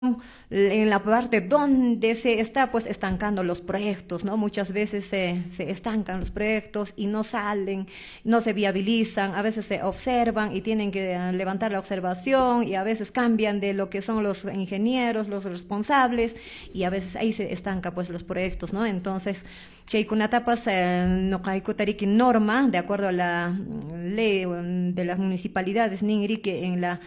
en la parte donde se está pues estancando los proyectos, ¿no? Muchas veces se estancan los proyectos y no salen, no se viabilizan, a veces se observan y tienen que levantar la observación y a veces cambian de lo que son los ingenieros, los responsables y a veces ahí se estanca pues los proyectos, ¿no? Entonces, Chaykunatapas no tariki norma, de acuerdo a la ley de las municipalidades, Ningriki en la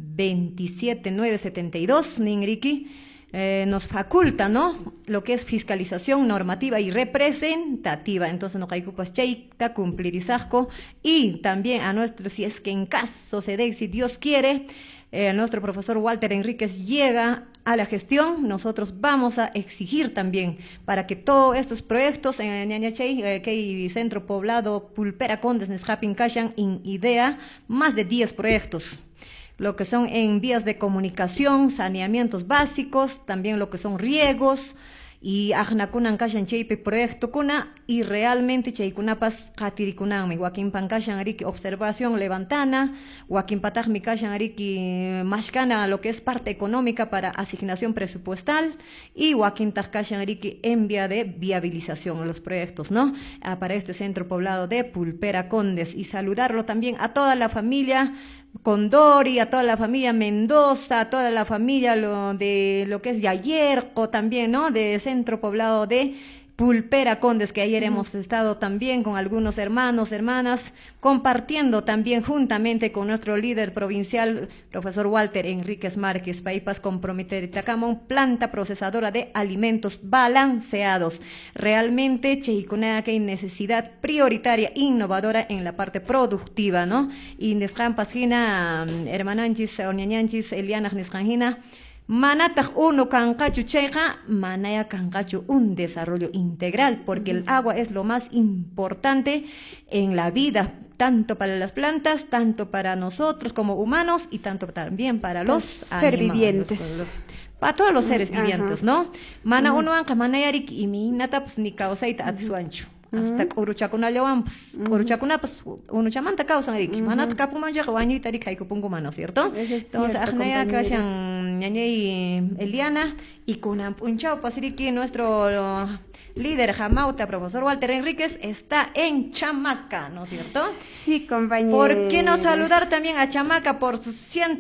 27972, Ningriki, nos faculta, ¿no? Lo que es fiscalización normativa y representativa. Entonces, no hay pues cheita cumplirizasco y también a nuestro, si es que en caso se dé, si Dios quiere, nuestro profesor Walter Enríquez llega a la gestión, nosotros vamos a exigir también para que todos estos proyectos en Ñañachay, que hay centro poblado Pulpera Condes, Nesjapin Kashan, in idea, más de 10 proyectos. Lo que son en vías de comunicación, saneamientos básicos, también lo que son riegos, y ajnakunan kashan chaype proyecto kuna, y realmente chaykunapas qatirikunan wakin pankashan ariki observación levantana, wakin patajmi kashan ariki mashkana lo que es parte económica para asignación presupuestal, y wakin kashan ariki en vía de viabilización de los proyectos, ¿no? Para este centro poblado de Pulpera Condes, y saludarlo también a toda la familia Condori, a toda la familia Mendoza, a toda la familia de lo que es Yayerco también, ¿no? De centro poblado de Pulpera Condes, que ayer hemos estado también con algunos hermanos, hermanas, compartiendo también juntamente con nuestro líder provincial, profesor Walter Enríquez Márquez, Paipas comprometer Itacamón, planta procesadora de alimentos balanceados. Realmente, Cheikunea, que hay necesidad prioritaria, innovadora en la parte productiva, ¿no? Y Nescan Pasgina, hermananchis, Oñañanchis, Eliana Nescanjina, Manataj uno cancachu cheja, manaya cancachu un desarrollo integral, porque el agua es lo más importante en la vida, tanto para las plantas, tanto para nosotros como humanos y tanto también para los ser vivientes. Para todos los seres vivientes, ¿no? Mana uno anca manayarik y mi nataps ni causaita atsuancho. Hasta uruchakuna llevamos, uruchakuna pues uno chamanta causan eriki, manat kapuman ya baño y tarik hay mano, ¿cierto? Entonces, ajnaya que hayan ñañey Eliana y con punchao pasiriki nuestro líder Jamauta, profesor Walter Enríquez, está en Chamaca, ¿no es cierto? Sí, compañero. ¿Por qué no saludar también a Chamaca por sus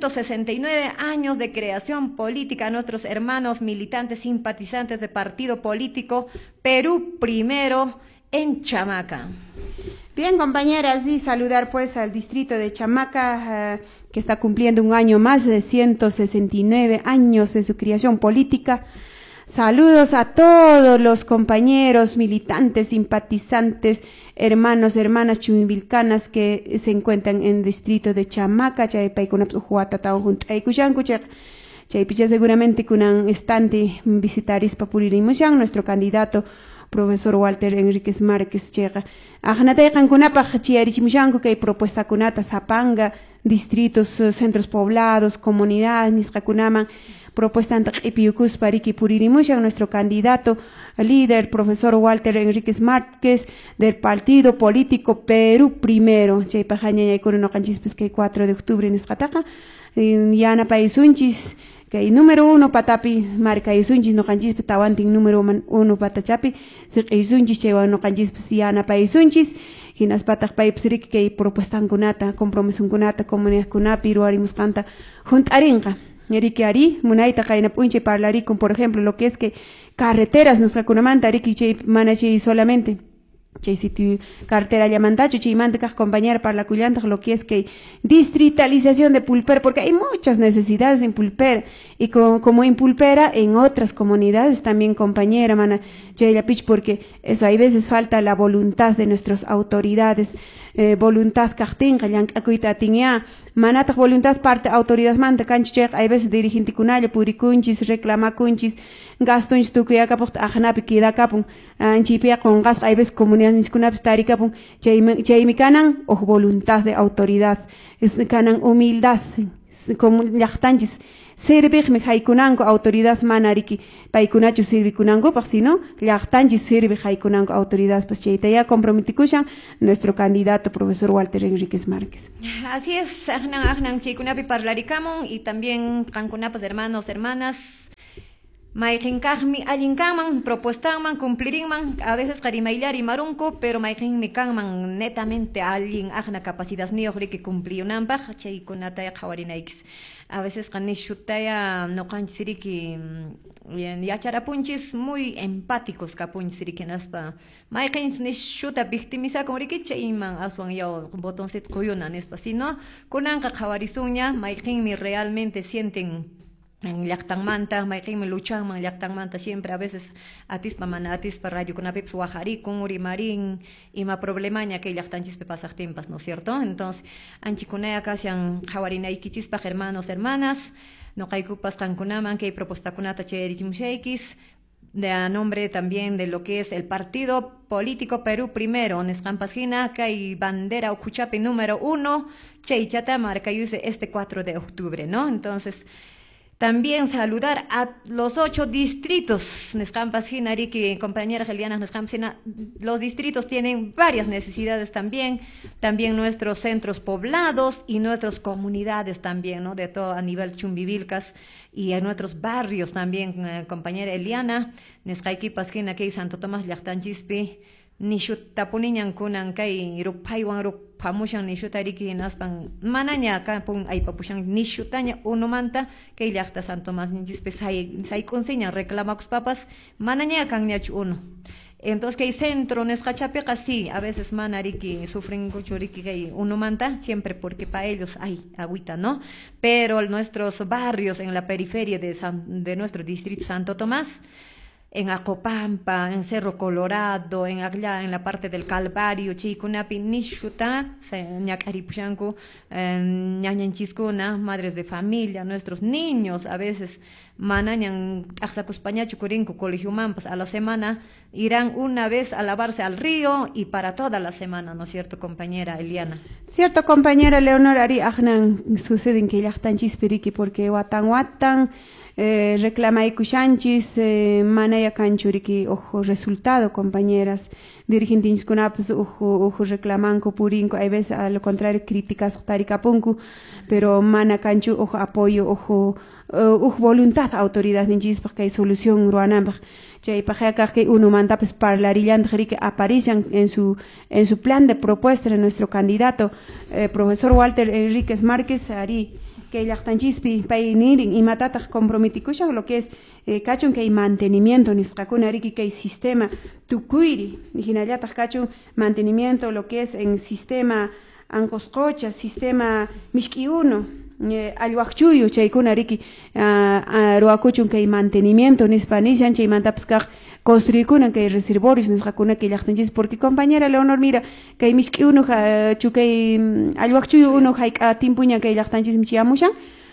169 años de creación política, a nuestros hermanos militantes, simpatizantes de partido político Perú Primero en Chamaca? Bien, compañeras, y saludar pues al distrito de Chamaca, que está cumpliendo un año más de 169 años de su creación política. Saludos a todos los compañeros, militantes, simpatizantes, hermanos, hermanas chumimbilcanas que se encuentran en el distrito de Chamaca. Chaypicha seguramente kunan estante visitaris papuririmoshan, nuestro candidato profesor Walter Enríquez Márquez llega. Ajnatayqan kunapaq chiarichimushanku kay propuesta kunata Zapanga, distritos, centros poblados, comunidades, nisqakunaman propuesta antaq'ipiukus pariki puririmushan, nuestro candidato líder profesor Walter Enríquez Márquez del partido político Perú Primero. Chaypaq ñañaykuna noqanchispis kay 4 de octubre nisqataqa yana paysunchis kay número 1 patapi marca isunchis noqanchis tawantin número 1 patachapi siq'isunchis chaywan noqanchis yana paysunchis hinaspataq paypsiriki kay propuestankunata, compromisunkunata comunidadkunapi ruwarimusqanta hunt'arinqa eriki ari munayta qayna p'unchay parlarikun, por ejemplo, lo que es que carreteras nusqakunamanta ariki chay mana chay solamente chay sitio cartera llamantacho chaymanta kaq compañera parlakullantaq lo que es que distritalización de Pulpera, porque hay muchas necesidades en Pulpera y como en Pulpera en otras comunidades también, compañera mana chaylapich, porque eso hay veces falta la voluntad de nuestras autoridades, voluntad kaqtinqa llank'akuyta atinña manataq voluntad parte autoridad manta kanchik, hay veces dirigentikunalla purikunchis reclamakunchis gastunchis tukuyakapuqta ajnapi kidakapun anchipia con gas, hay veces comunidades niskunapis tarikapun chaymi kanan voluntad de autoridad, kanan humildad como llaqtanchis sirviqmi haykunanku autoridad manariki paykunachu sirvikunanku sino llaqtanchis sirvi haykunanku autoridad, pues chaytaya comprometikushan nuestro candidato profesor Walter Enríquez Márquez. Así es, ajnan chaykunapi parlarikamun y también kankunapas hermanos, hermanas, Maikinkahmi allinkaman, propuestaman, cumplirinman, a veces karimaylari marunko, pero maikinmi kanman netamente allin ajna capacidad ni que cumplionambaj, chaykunataya qawarinaykis. A veces kanishutaya no kanchiriki yacharapunchis muy empáticos kapunchiriki naspa. Maikin nishuta victimiza como riki chayman aswan yo botoncet kuyuna nespa, sino kunanka qawarisunya maikinmi realmente sienten en llaqtanmanta, mayqinmi luchanman llaqtanmanta siempre a veces atispa mana atispa radio kunapips wajarikun, urimarin, ima problemaña que llaqtanchispe pasaqtimpas, ¿no es cierto? Entonces, anchikunaya kashan qawarinaykichispaq hermanos, hermanas, no qaykupas qankunaman que propostakunata chayarichimushaykis, de a nombre también de lo que es el Partido Político Perú Primero, Nescampasgina, kay bandera Ucuchapi número 1, Cheychata marcayuse este 4 de octubre, ¿no? Entonces, también saludar a los 8 distritos, Nescampasgina, Ariki, compañera Eliana Nescampasgina, los distritos tienen varias necesidades también nuestros centros poblados y nuestras comunidades también, ¿no? De todo a nivel Chumbivilcas y en nuestros barrios también, compañera Eliana, Nescaipasgina, que Santo Tomás Llaqtanchispi, nishut tapuniñan kunan kay rupaywan rupamushan nishutariki naspan manaña kapun aypapushan nishutaña unumanta kay llaqta Santo Tomás nispe saykunsiñan reclamakus papas manaña kanñachu uno. Entonces kay centro nesqachapiqa sí, a veces manariki sufren kuchuriki kay unumanta siempre porque para ellos hay agüita, ¿no? Pero nuestros barrios en la periferia de nuestro distrito Santo Tomás, en Acopampa, en Cerro Colorado, en allá en la parte del Calvario, Chikunapi, Nishuta, Ñakaripushanku, Ñañanchiskuna, madres de familia, nuestros niños, a veces manañan Axacuspaña Chucurinco, Colegio Mampas, a la semana irán una vez a lavarse al río y para toda la semana, ¿no es cierto, compañera Eliana? Cierto, compañera Leonor, Ari Ajnan, sucede en que ya están chispiriki porque watan, reclama kushanchis manaya kanchuriki ojo resultado, compañeras dirigentes kunapus ojo reclamanco purinco, hay veces a lo contrario críticas tarikapunku, pero mana kanchu ojo apoyo ojo voluntad autoridad ninchis porque hay solución ruanambaj chay pajeca que uno manda pues parlarillan que aparecen en su plan de propuesta de nuestro candidato profesor Walter Enríquez Márquez Ari que llaqtanchispi paynirin y matataj comprometikushan lo que es cachun que hay mantenimiento nisqakunariki que hay sistema tukuiri nijinallataj cachun mantenimiento lo que es en sistema ancoscocha sistema mishki 1 alwaqchuyu chaykunariki ruakuchun que hay mantenimiento nispanishan chaymantapskaj construykunan que hay reservorios nisqakuna que llaqtanchis porque compañera Leonor mira que hay mishki 1 chukay alwaqchuyu 1 hayqa timpuña que hay llaqtanchis michiamushan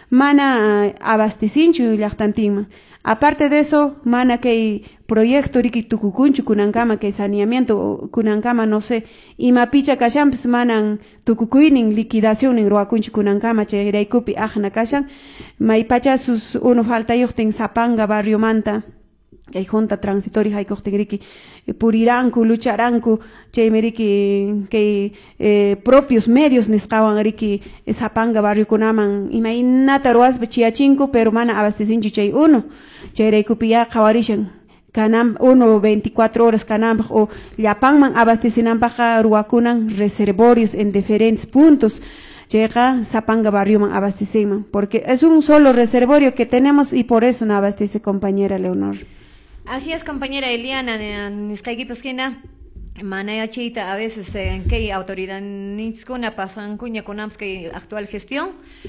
mana abastecinchu llaqtantinman. Aparte de eso, mana que hay proyecto riki tukukunchu kunankama que saneamiento kunankama no sé imapicha kashamps manan tukukuinin liquidación en ruakunchu kunankama chayraykupi ajna kashan maypacha sus uno falta yochten Zapanga barrio Manta que hay junta transitoria hay riki puriranku lucharanku chaymeriki que propios medios nestawan riki Zapanga barrio kunaman imainata ruas chiachinku pero mana abastecinchu chay uno chayraykupi ya qawarishan kanam 24 horas kanam o llapanman abastecinanpaqa ruakunan reservorios en diferentes puntos llega Zapanga barrio man abastecinman porque es un solo reservorio que tenemos y por eso no abastece compañera Leonor. Así es, compañera Eliana, Nisqaykipaskina, manaya chita a veces en que autoridad niskuna pasan cuña con que actual gestión.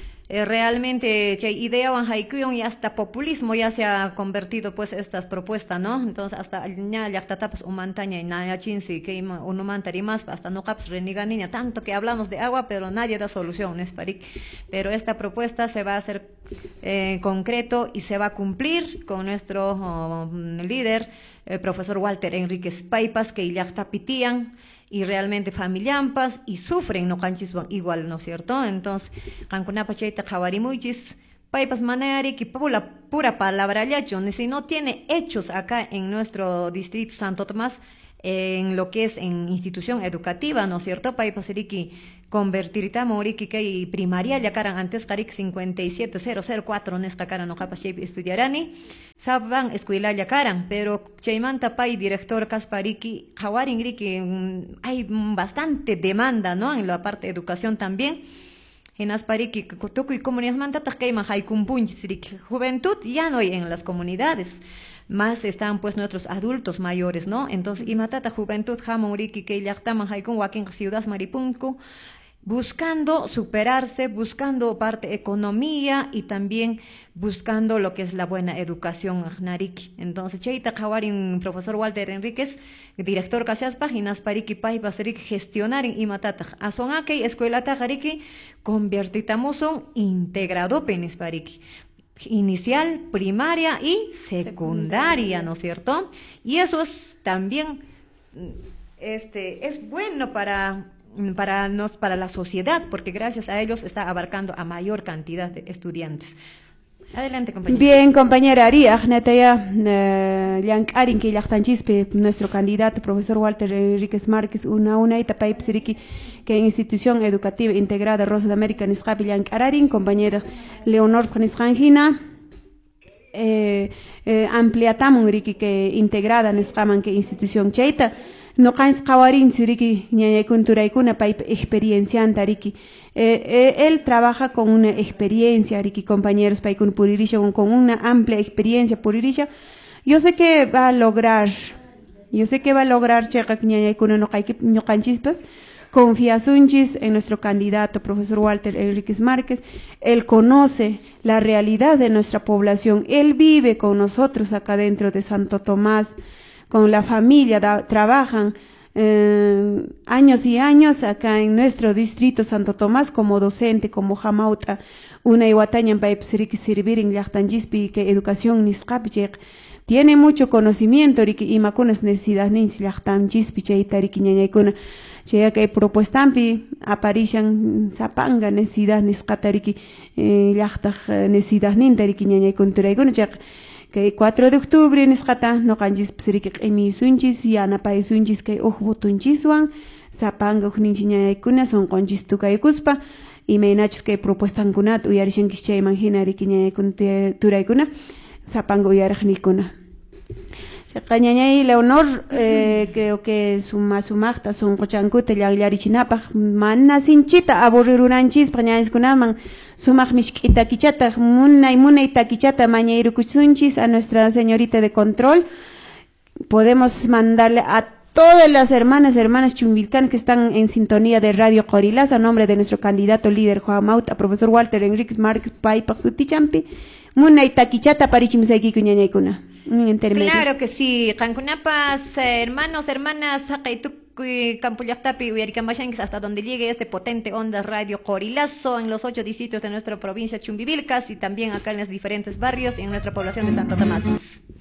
Realmente idea y hasta populismo ya se ha convertido pues estas propuestas, ¿no? Entonces hasta ya llaqtatapas umantaña y naya chinsi que uno mantari más hasta no caps reniga niña tanto que hablamos de agua pero nadie da solución, es parik. Pero esta propuesta se va a hacer concreto y se va a cumplir con nuestro líder profesor Walter Enríquez Paipas que llaqtapitían y realmente familiampas y sufren no canchis igual, ¿no es cierto? Entonces, cankunapa chayta qhawarimuychis, paypas manayari que pura palabra llacho, si no tiene hechos acá en nuestro distrito Santo Tomás, en lo que es en institución educativa, ¿no es cierto? Para pasariki convertir tamoriki que primaria ya caran antes carik 57004 nesca cara no capa estudiarani saban escuela ya caran, pero chaimanta pai director kaspariki jawaringri que hay bastante demanda, ¿no? En la parte de educación también. En Aspariki, Cotoco y comunidades mandatas que hay juventud ya no hay en las comunidades. Más están pues nuestros adultos mayores, ¿no? Entonces, y matata juventud jamuriki que yachtaman haikun wakin ciudad maripunku, buscando superarse, buscando parte economía y también buscando lo que es la buena educación nariki. Entonces, cheita kawarin profesor Walter Enríquez, director Casas Páginas Pariki Pai Pasarik gestionar y matata. Asonake escuela tajariki convertitamos un integrado penis pariki. Inicial, primaria y secundaria, ¿no es cierto? Y eso es también es bueno para la sociedad, porque gracias a ellos está abarcando a mayor cantidad de estudiantes. Adelante, compañera. Bien, compañera Ari, Agnetaya, Arin que Yachtanchispe, nuestro candidato, profesor Walter Enríquez Márquez, una etapa ipsiriki, que institución educativa integrada Rosa de América, Niscapi Arin, compañera Leonor Niscangina, ampliatamos que integrada Niscaman, que institución Cheita. No caen kawarin siriki ñañaykun turaykuna pay experiencia antariki. Él trabaja con una experiencia, Riki, compañeros, paykun puririsha, con una amplia experiencia puririsha. Yo sé que va a lograr, chekak ñañaykuna no canchispas, confiasunchis en nuestro candidato, profesor Walter Enríquez Márquez. Él conoce la realidad de nuestra población, él vive con nosotros acá dentro de Santo Tomás, con la familia, trabajan años y años acá en nuestro distrito Santo Tomás como docente, como jamauta, una iwataña para servir en Yachtanchispi, que educación nisqapchek. Tiene mucho conocimiento, y macunas necesidades ni Yachtanchispi, cheitariki ñañaykuna. Chea que propuestampi aparishan zapanga necesidad nisqatariki, Yachtaj necesidad nintariki ñañaykuna turaykuna chek. Que 4 de octubre nisqata no kanjis psiriki emi sunchis yana pay sunchis que botunchiswan zapanga ninchiñaykuna son konchis tukaykuspa y menachos que propuestan kunat uyarishankis chay imaginari kiñaykuna turaykuna zapanga uyarajnikuna. Ñañay Leonor, creo que sumaqta sunquchankuta llagllarichinapaq mana sinchita aburrirunanchis ñañayskunaman sumaq mishk'ita kichata munay takichata mañayrukusunchis a Nuestra Señorita de Control. Podemos mandarle a todas las hermanas chumbilcanas que están en sintonía de Radio Corilazo a nombre de nuestro candidato líder Juan Mauta, profesor Walter Enríquez Márquez Paypaq Sutichampi, munay takichata parichimsaykiku ñañaykuna. Claro que sí, Cancunapas, hermanos, hermanas, Campullactapi, Uyaricamashanquis, hasta donde llegue este potente onda Radio Corilazo en los 8 distritos de nuestra provincia Chumbivilcas y también acá en los diferentes barrios y en nuestra población de Santo Tomás.